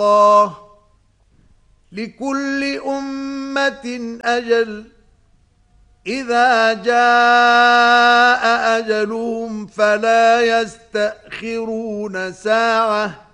الله لكل أمة أجل إذا جاء أجلهم فلا يستأخرون ساعة